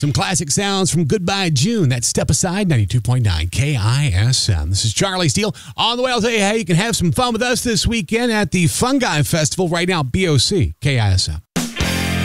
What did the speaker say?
Some classic sounds from Goodbye June. That's Step Aside, 92.9 KISM. This is Charlie Steele. On the way, I'll tell you how you can have some fun with us this weekend at the Fungi Festival right now, BOC, KISM.